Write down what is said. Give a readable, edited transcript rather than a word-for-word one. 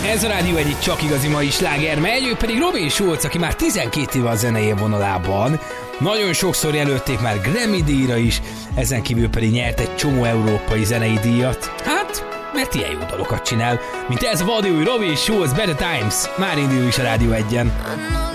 Ez a Rádió egyik csak igazi mai sláger megy, ő pedig Robin Schulz, aki már 12 éve a zenei vonalában. Nagyon sokszor jelölték már Grammy-díjra is, ezen kívül pedig nyert egy csomó európai zenei díjat. Hát, mert ilyen jó dalokat csinál, mint ez a vadúj Robin Schulz, Better Times. Már indul is a Rádió 1-en.